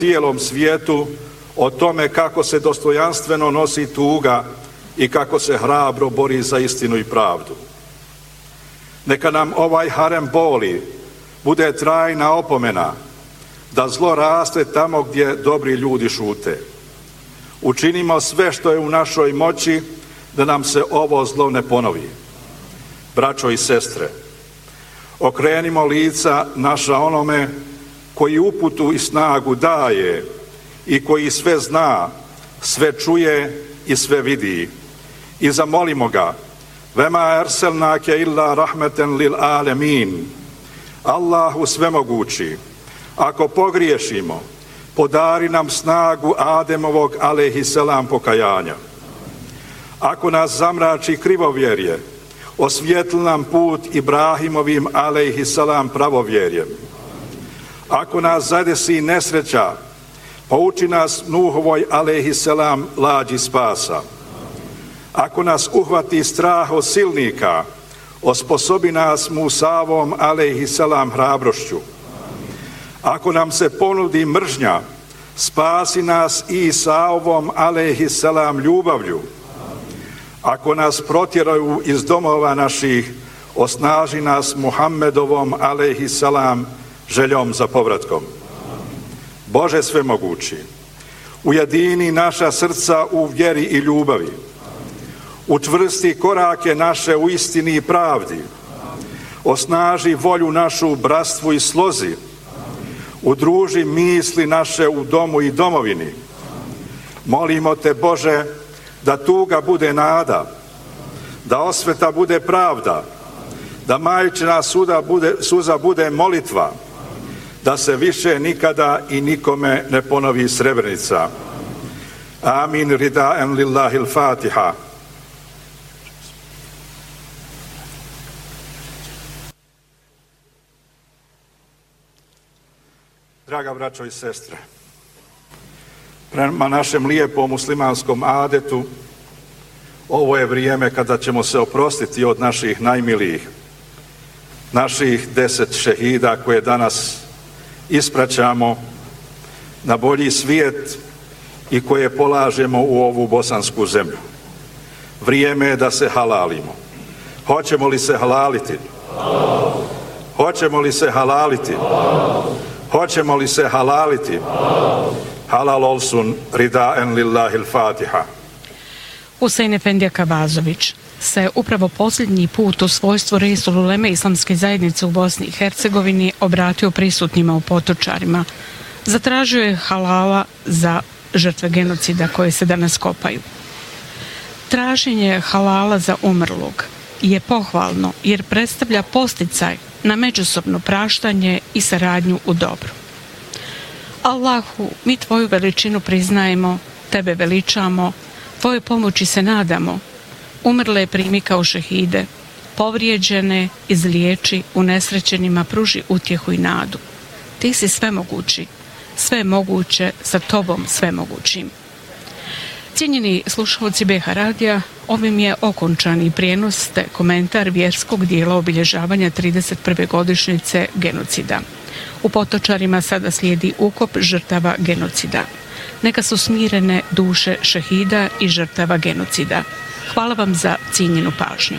cijelom svijetu o tome kako se dostojanstveno nosi tuga i kako se hrabro bori za istinu i pravdu. Neka nam ovaj harem boli bude trajna opomena da zlo raste tamo gdje dobri ljudi šute. Učinimo sve što je u našoj moći da nam se ovo zlo ne ponovi. Braćo i sestre, okrenimo lica naša onome koji uputu i snagu daje i koji sve zna, sve čuje i sve vidi. I zamolimo ga: Vema erselnake illa rahmeten lil alemin. Allahu svemogući, ako pogriješimo, podari nam snagu Ademovog alejhiselam pokajanja. Ako nas zamrači krivovjerje, osvijetli nam put Ibrahimovim alejhiselam pravovjerjem. Ako nas zadesi nesreća, pouči nas Nuhovoj alejhiselam lađi spasa. Ako nas uhvati strah od silnika, osposobi nas Musavom alejhiselam hrabrošću. Ako nam se ponudi mržnja, spasi nas Isaovom alejhiselam ljubavlju. Ako nas protjeraju iz domova naših, osnaži nas Muhammedovom alejhiselam željom za povratkom. Bože svemogući, ujedini naša srca u vjeri i ljubavi. Učvrsti korake naše u istini i pravdi. Osnaži volju našu u bratstvu i slozi. Udruži misli naše u domu i domovini. Molimo te, Bože, da tuga bude nada, da osveta bude pravda, da majčina suza bude molitva, da se više nikada i nikome ne ponovi Srebrenica. Amin ridaen lillahi l-Fatiha. Draga braćo i sestre, prema našem lijepom muslimanskom adetu, ovo je vrijeme kada ćemo se oprostiti od naših najmilijih, naših 10 šehida koje danas ispraćamo na bolji svijet i koje polažemo u ovu bosansku zemlju. Vrijeme je da se halalimo. Hoćemo li se halaliti? Hoćemo li se halaliti? Hoćemo li se halaliti? Halal olsun ridaen lillahi l-Fatiha. Husein Efendija Kavazović se upravo posljednji put u svojstvu Reisul Uleme Islamske zajednice u Bosni i Hercegovini obratio prisutnima u Potočarima. Zatražio je halala za žrtve genocida koje se danas kopaju. Traženje halala za umrlog je pohvalno jer predstavlja posticaj na međusobno praštanje i saradnju u dobru. Allahu, mi tvoju veličinu priznajemo, tebe veličamo, tvoje pomoći se nadamo, umrle primi kao šehide, povrijeđene izliječi, unesrećenima pruži utjehu i nadu. Ti si svemogući, sve moguće sa tobom svemogućim. Cijenjeni slušalci BH Radija, ovim je okončani prijenos te komentar vjerskog dijela obilježavanja 31. godišnjice genocida. U Potočarima sada slijedi ukop žrtava genocida. Neka su smirene duše šehida i žrtava genocida. Hvala vam za cijenjenu pažnju.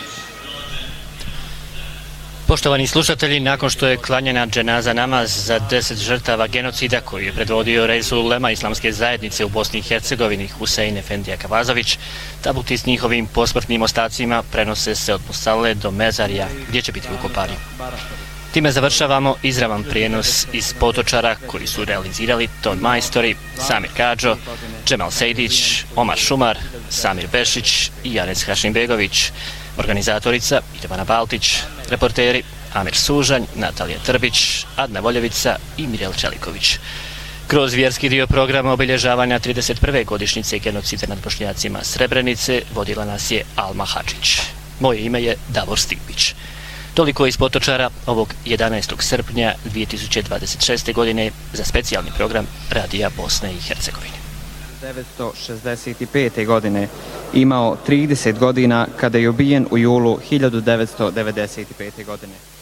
Poštovani slušatelji, nakon što je klanjena dženaza namaz za 10 žrtava genocida koju je predvodio Reisul Ulema Islamske zajednice u Bosni i Hercegovini Husein Efendija Kavazović, tabuti s njihovim posmrtnim ostacima prenose se od Musale do Mezarija gdje će biti ukopani. Time završavamo izravan prijenos iz Potočara koji su realizirali ton majstori Samir Kadžo, Džemal Sejdić, Omar Šumar, Samir Bešić i Janez Hašimbegović, organizatorica Ivana Baltić, reporteri Amir Sužanj, Natalija Trbić, Adna Voljevica i Mirel Čeliković. Kroz vjerski dio programa obilježavanja 31. godišnjice genocida nad Bošnjacima Srebrenice vodila nas je Alma Hadžić. Moje ime je Davor Stipić. Toliko iz Potočara ovog 11. srpnja 2026. godine za specijalni program Radija Bosne i Hercegovine. 1965. godine imao 30 godina kada je ubijen u julu 1995. godine.